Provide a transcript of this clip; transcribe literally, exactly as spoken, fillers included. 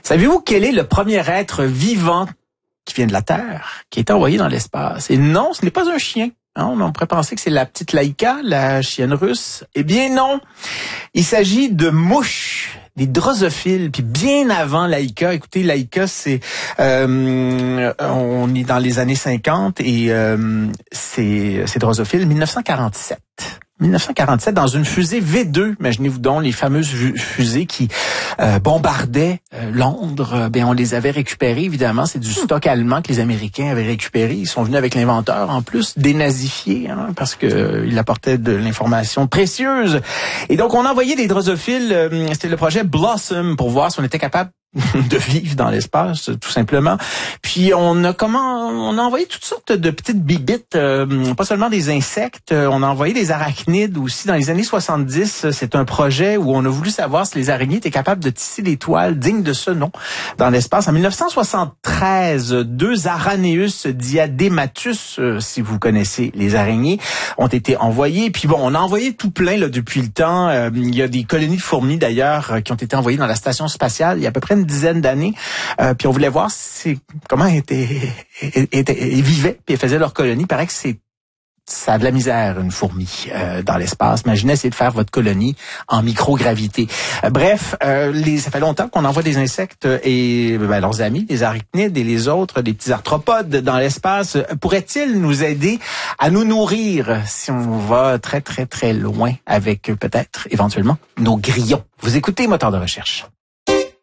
Savez-vous quel est le premier être vivant qui vient de la Terre, qui a été envoyé dans l'espace? Et non, ce n'est pas un chien. Hein, on pourrait penser que c'est la petite Laïka, la chienne russe. Eh bien non, il s'agit de mouches, des drosophiles. Puis bien avant Laïka, écoutez, Laïka, c'est euh, on est dans les années cinquante et euh, c'est c'est drosophiles mille neuf cent quarante-sept. mille neuf cent quarante-sept, dans une fusée V deux, imaginez-vous donc les fameuses fusées qui euh, bombardaient euh, Londres. Ben on les avait récupérées, évidemment, c'est du stock allemand que les Américains avaient récupéré. Ils sont venus avec l'inventeur en plus, dénazifié, hein, parce que euh, il apportait de l'information précieuse. Et donc on envoyait des drosophiles. Euh, c'était le projet Blossom pour voir si on était capable de vivre dans l'espace, tout simplement. Puis on a comment on a envoyé toutes sortes de petites bibites, euh, pas seulement des insectes, on a envoyé des arachnides aussi. Dans les années soixante-dix, c'est un projet où on a voulu savoir si les araignées étaient capables de tisser des toiles dignes de ce nom dans l'espace. En mille neuf cent soixante-treize, deux Araneus diadematus, euh, si vous connaissez les araignées, ont été envoyés. Puis bon, on a envoyé tout plein là depuis le temps. Euh, il y a des colonies de fourmis d'ailleurs qui ont été envoyées dans la station spatiale il y a à peu près une dizaine d'années, euh, puis on voulait voir si, comment ils vivaient, puis ils faisaient leur colonie. Il paraît que c'est ça a de la misère, une fourmi, euh, dans l'espace. Imaginez essayer de faire votre colonie en microgravité. Euh, bref, euh, les, ça fait longtemps qu'on envoie des insectes et ben, leurs amis, les arachnides et les autres, des petits arthropodes dans l'espace. Pourraient-ils nous aider à nous nourrir si on va très, très, très loin avec peut-être, éventuellement, nos grillons? Vous écoutez Moteur de recherche.